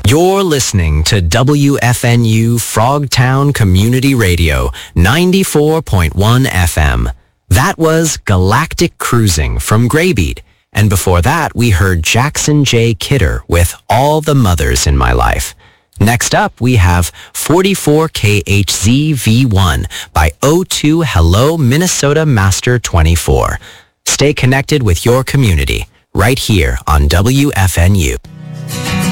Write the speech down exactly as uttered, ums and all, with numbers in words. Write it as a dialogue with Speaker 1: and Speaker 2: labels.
Speaker 1: You're listening to W F N U Frogtown Community Radio, ninety-four point one F M. That was Galactic Cruising from Greybeat. And before that, we heard Jackson J. Kidder with All the Mothers in My Life. Next up, we have forty-four K H Z V one by O two Hello Minnesota Master twenty-four. Stay connected with your community right here on W F N U.